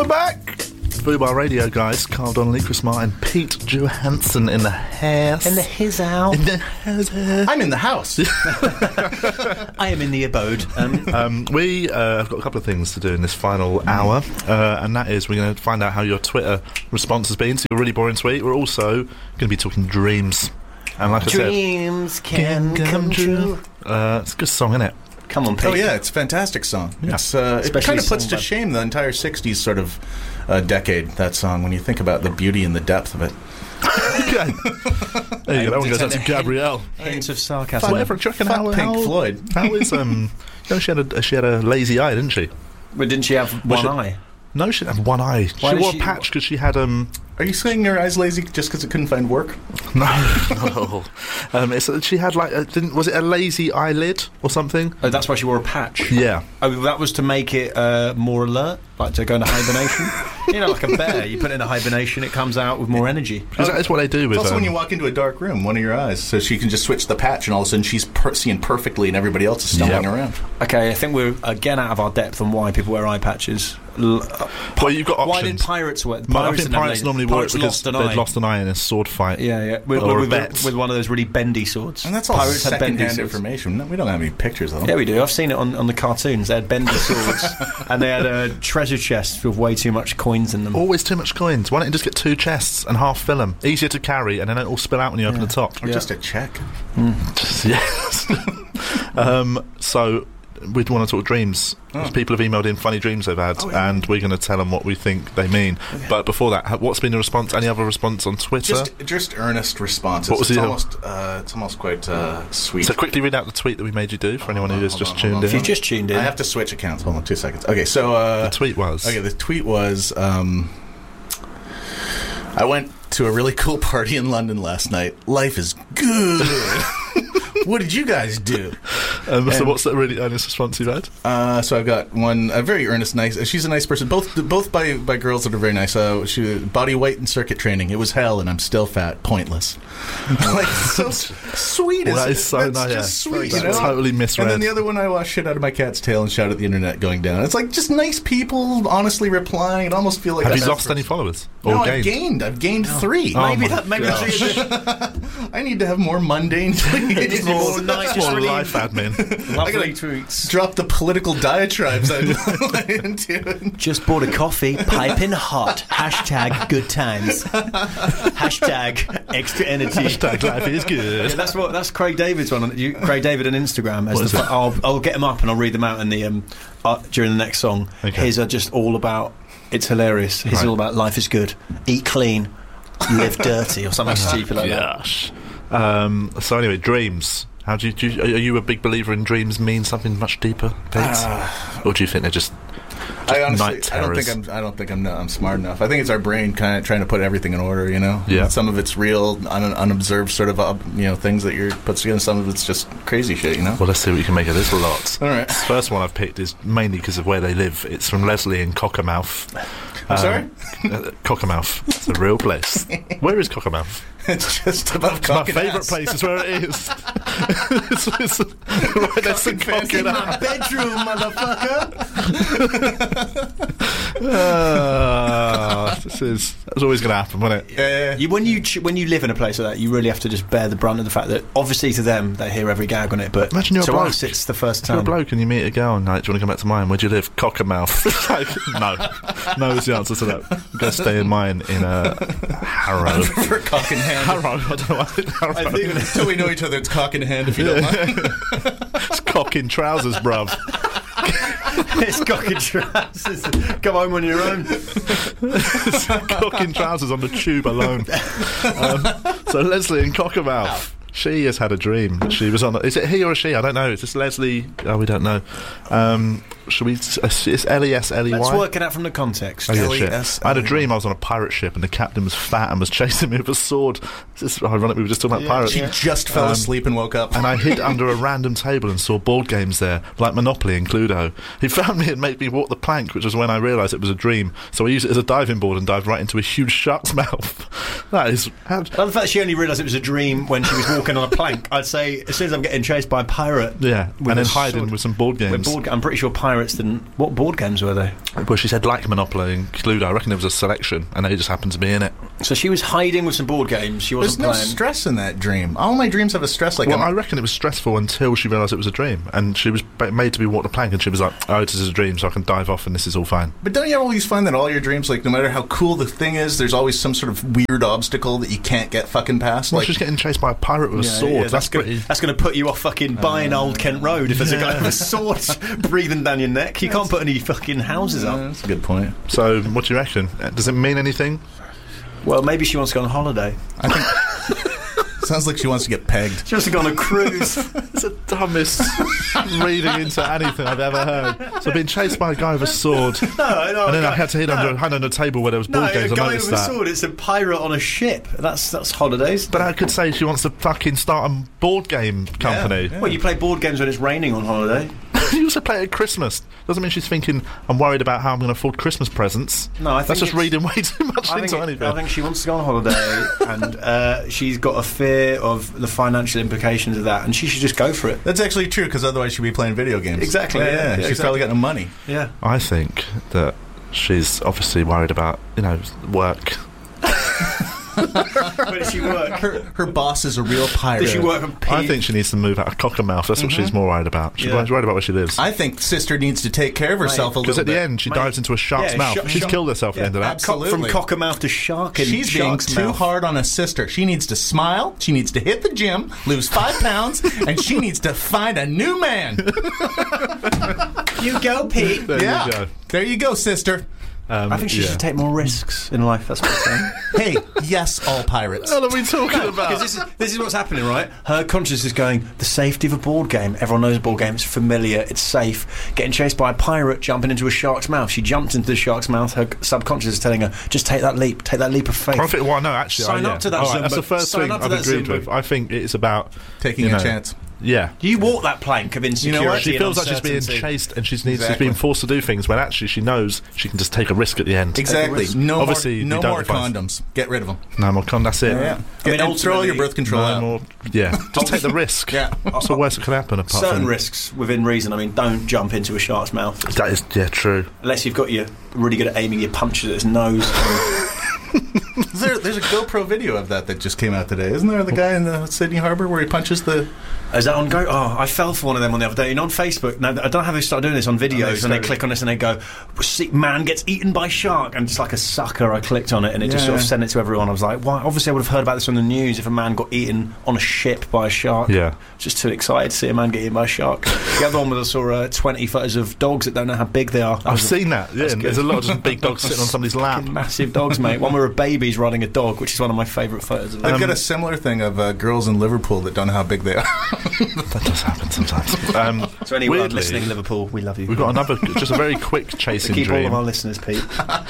back. Fubar Radio, guys. Carl Donnelly, Chris Martin, Pete Johansson in the house. In the his house. In the house. I'm in the house. I am in the abode. We have got a couple of things to do in this final hour, and that is we're going to find out how your Twitter response has been to your really boring tweet. We're also going to be talking dreams. And like Dreams can come true. It's a good song, isn't it? Come on, Pete. Oh yeah, it's a fantastic song. Yeah. It kind of puts to shame the entire 60s sort of decade, that song, when you think about the beauty and the depth of it. Okay. There you go. That one goes out to Gabrielle. Hints of sarcasm. Whatever, do you reckon how Pink Floyd. How is she had a lazy eye, didn't she? But didn't she have one eye? No, she didn't have one eye. Why she wore did a patch because she had Are you saying your eyes lazy just because it couldn't find work? No. She had was it a lazy eyelid or something? Oh, that's why she wore a patch. Yeah. Oh, that was to make it more alert, like to go into hibernation. You know, like a bear. You put it in a hibernation, it comes out with more energy. Because that is what they do with. It's also when you walk into a dark room, one of your eyes, so she can just switch the patch, and all of a sudden she's seeing perfectly, and everybody else is stumbling around. Okay, I think we're again out of our depth on why people wear eye patches. Well, you've got options. Why did pirates wear? I think pirates normally wore it because they'd lost an eye in a sword fight. Yeah. With one of those really bendy swords. And that's all pirates had bendy second-hand swords. information. No, we don't have any pictures of them. Yeah, we do. I've seen it on the cartoons. They had bendy swords, and they had treasure chests with way too much coins in them. Always too much coins. Why don't you just get 2 chests and half fill them? Easier to carry, and then it all spill out when you open the top. Or just a check. Yes. So we'd want to talk dreams. People have emailed in funny dreams they've had, and we're going to tell them what we think they mean. Okay. But before that, what's been the response? Any other response on Twitter? Just earnest responses. What was it's almost quite sweet. So quickly read out the tweet that we made you do for anyone who has just tuned in. If you just tuned in, I have to switch accounts. Hold on 2 seconds. Okay, so the tweet was. I went to a really cool party in London last night. Life is good. What did you guys do? So what's that really earnest response you've had? So I've got one, a very earnest, nice. She's a nice person, both by girls that are very nice. She body weight and circuit training. It was hell, and I'm still fat. Pointless. Like so sweet. Well, that is so nice. Just sweet. You know? Totally misread. And then the other one, I washed shit out of my cat's tail and shouted at the internet going down. It's like just nice people honestly replying. It almost feel like. Have you lost any followers? Or no, gained? I've gained 3. Maybe I need to have more mundane tweets. More life admin. Lovely tweets. Drop the political diatribes I'm into. Just bought a coffee, piping hot. # good times. # extra energy. # life is good. Yeah, that's Craig David's one. Craig David on Instagram. I'll get them up and I'll read them out in the during the next song. Okay. His are just all about. It's hilarious. His all about life is good. Eat clean. Live dirty or something stupid like that. So anyway, dreams. How are you a big believer in dreams mean something much deeper, Pete? Or do you think they're just night terrors? I don't think I'm smart enough. I think it's our brain kind of trying to put everything in order, you know? Yeah. Some of it's real, unobserved sort of, things that you're put together. Some of it's just crazy shit, you know? Well, let's see what you can make of this lot. All right. This first one I've picked is mainly because of where they live. It's from Leslie in Cockermouth. I'm sorry? Cockermouth. It's a real place. Where is Cockermouth? It's just above My favourite place is where it is. it's right next to Cock in my bedroom, motherfucker. That's always going to happen, wasn't it? Yeah. When you live in a place like that, you really have to just bear the brunt of the fact that obviously to them they hear every gag on it, but imagine you're to a bloke. us it's the first You're time. a bloke and you meet a girl and like, do you want to come back to mine? Where do you live? Cockermouth. No is the answer to that. I'm going to stay in mine in Harrow. For cock in hand. Harrow. I don't know why I think Harrow. I think until we know each other, it's cock in hand. If you don't mind. It's cock in trousers, bruv. It's cock in trousers. Come home on your own. It's cock in trousers on the tube alone. So Leslie in Cockermouth. She has had a dream that she was on. Is it he or she? I don't know. Is this Leslie? Oh, we don't know. Should we? It's L-E-S-L-E-Y. Let's work it out from the context. Oh, yeah, shit. I had a dream I was on a pirate ship and the captain was fat and was chasing me with a sword. This is ironic. We were just talking about pirates. She just fell asleep and woke up. And I hid under a random table and saw board games there, like Monopoly and Cluedo. He found me and made me walk the plank, which was when I realised it was a dream. So I used it as a diving board and dived right into a huge shark's mouth. That is... Well, the fact she only realised it was a dream when she was walking on a plank, I'd say as soon as I'm getting chased by a pirate... Yeah, and then hiding with some board games. I'm pretty sure pirates Pirates didn't. What board games were they? Well, she said like Monopoly and Cluedo. I reckon there was a selection, and they just happened to be in it. So she was hiding with some board games. She wasn't There's no playing. stress in that dream. All my dreams have a stress. Like, Well, I reckon it was stressful until she realised it was a dream, and she was made to be walked the plank, and she was like, "Oh, this is a dream, so I can dive off, and this is all fine." but don't you always find that all your dreams, like, no matter how cool the thing is, there's always some sort of weird obstacle that you can't get fucking past? Well, Like, she's getting chased by a pirate with a sword. Yeah, that's pretty. That's going to put you off fucking buying Old Kent Road if there's a guy with a sword breathing down your neck. You can't put any fucking houses up. that's a good point. So, what do you reckon? Does it mean anything? Well, maybe she wants to go on holiday. I think sounds like she wants to get pegged. She wants to go on a cruise. It's the dumbest reading into anything I've ever heard. So, being chased by a guy with a sword, No, and then I had to hide under a table where there was board games. a I guy noticed with a that. sword. It's a pirate on a ship. That's holidays. But I could say she wants to fucking start a board game company. Yeah. Well, you play board games when it's raining on holiday. You also play it at Christmas. Doesn't mean she's thinking, I'm worried about how I'm going to afford Christmas presents. No, I think that's just it's- reading way too much into anything. I think she wants to go on holiday, and she's got a fear of the financial implications of that, and she should just go for it. That's actually true, because otherwise she'd be playing video games. Exactly, Yeah, yeah, she's exactly. probably got no money. Yeah. I think that she's obviously worried about, work. Where does she work? Her boss is a real pirate. Does she work on P? I think she needs to move out of Cockermouth. That's what she's more worried about. She's worried about where she lives. I think sister needs to take care of herself a Because little at the bit. end, she Mate. dives into a shark's Yeah, mouth. She's killed herself at the end of that. absolutely. From cockermouth to shark. And She's being shark's too mouth. hard on a sister. She needs to smile. She needs to hit the gym, lose 5 pounds, and she needs to find a new man. You go, Pete. There yeah. you go. There you go, sister. I think she should take more risks in life. That's what I'm saying. Hey, yes, all pirates. What are we talking about? Because this is what's happening, right? Her conscience is going, the safety of a board game. Everyone knows a board game. It's familiar. It's safe. Getting chased by a pirate, jumping into a shark's mouth. She jumps into the shark's mouth. Her subconscious is telling her, just take that leap. Take that leap of faith. I think, well, no, actually, Sign up to that All right, that's Zumba. the first Sign thing up to I've that agreed Zumba. with. I think it's about Taking a chance. Yeah. You walk that plank of insecurity. You know what? She and feels like she's being uncertainty. chased and she's Exactly. being forced to do things when actually she knows she can just take a risk at the end. Exactly. No Obviously, more, you no don't more advise- condoms. Get rid of them. No more con, that's it. Yeah. Throw all your birth control No out. more. Yeah. Just take the risk. Yeah. What's the worst that could happen apart Certain from risks within reason. I mean, don't jump into a shark's mouth. That is, true. Unless you've got really good at aiming your punches at its nose. There's a GoPro video of that just came out today, isn't there? The guy in the Sydney Harbour where he punches the. Is that on Go? Oh, I fell for one of them on the other day. And on Facebook, now I don't know how they started doing this on videos, and they click on this and they go, "See, man gets eaten by shark," and just like a sucker, I clicked on it and it just sort of sent it to everyone. I was like, "Why?" Obviously, I would have heard about this on the news if a man got eaten on a ship by a shark. Yeah. Just too excited to see a man get eaten by a shark. The other one was I saw 20 photos of dogs that don't know how big they are. I've seen that. Yeah, and good. there's a lot of just big dogs sitting on somebody's lap. Massive dogs, mate. One where a baby's riding a dog, which is one of my favourite photos of I've got a similar thing of girls in Liverpool that don't know how big they are. That does happen sometimes. So anyone weirdly, listening in Liverpool, we love you. We've got another, just a very quick chasing Keep all dream. of our listeners, Pete.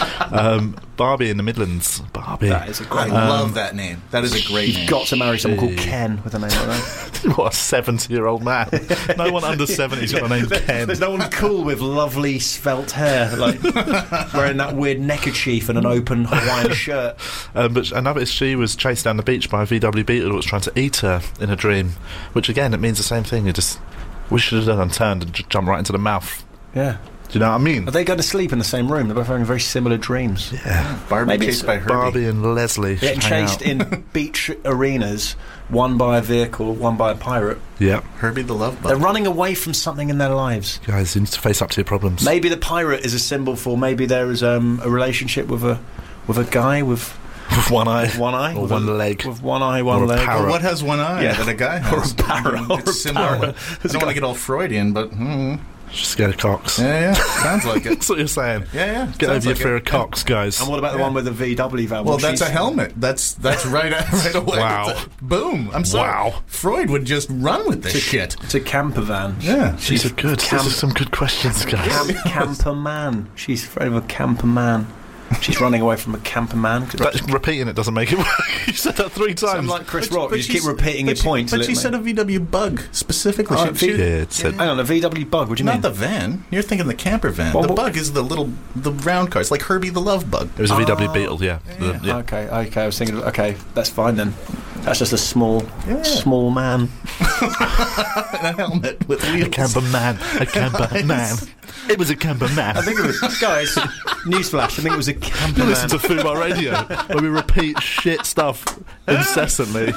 Barbie in the Midlands. Barbie. That is a I great love that name. That is a great name. You've got to marry someone called Ken with a name like that. What a 70-year-old man. No one under 70's got the name Ken. There's no one cool with lovely svelte hair, like wearing that weird neckerchief and an open Hawaiian shirt. But another is she was chased down the beach by a VW beetle that was trying to eat her in a dream. Which again, it means the same thing. You just we should have done unturned and just jump right into the mouth. Yeah. Do you know what I mean? Are they going to sleep in the same room? They're both having very similar dreams. Yeah. Barbie Maybe chased it's by Herbie. Barbie and Leslie Getting hang chased out. in beach arenas, one by a vehicle, one by a pirate. Yeah. Herbie the Love They're Bug. running away from something in their lives. Guys, you need to face up to your problems. Maybe the pirate is a symbol for maybe there is a relationship with a guy with With one eye. one eye Or with one a- leg. with one eye, one Or a leg. parrot. Well, what has one eye Yeah. that a guy Or has? a parrot, or a It's similar. parrot. I don't want to get all Freudian, but Just scared of cocks. yeah, sounds like it. That's what you're saying. Yeah. Get sounds over your like fear it. of cocks, guys. And what about the one with the VW van? Well, that's a helmet. That's right away. Wow. Boom. I'm sorry. Wow. Freud would just run with this shit. It's a camper van. Yeah. These are good. These are some good questions, guys. Camper man. She's afraid of a camper man. She's running away from a camper man. Repeating it doesn't make it work. You said that 3 times. I'm like Chris Rock. You just keep repeating your point. But she said a VW Bug specifically. Oh, She- yeah, it said. Hang on, a VW Bug. What do you not mean? the van. You're thinking the camper van. Well, the what- Bug is the round car. It's like Herbie the Love Bug. It was a VW Beetle, yeah. Yeah. Yeah. Okay. I was thinking. Okay, that's fine then. That's just a small man. In a helmet with wheels. A camper man. A camper man. It was a camper man. I think it was, guys, newsflash, I think it was a camper man. Listen to Fubar Radio, where we repeat shit stuff incessantly.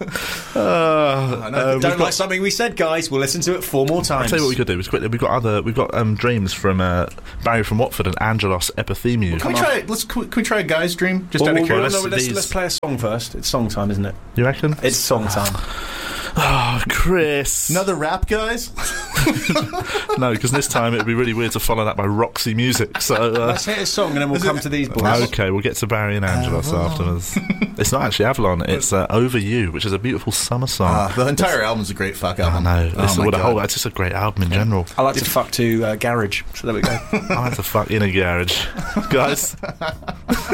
Don't like something we said, guys. We'll listen to it 4 more times. I'll tell you what we could do. We've got dreams from Barry from Watford and Angelos Epithemiou. Can we try a guy's dream? Just out of curiosity. Let's play a song first. It's song time, isn't it? You reckon? It's song time. Oh, Chris. Another rap, guys? No, because this time it would be really weird to follow that by Roxy Music. So let's hit a song and then we'll come to these boys. Okay, we'll get to Barry and Angelos afterwards. It's not actually Avalon, it's Over You, which is a beautiful summer song. The entire album's a great fuck album. I know. It's just a great album in general. I like to fuck to Garage, so there we go. I like to fuck in a garage. Guys.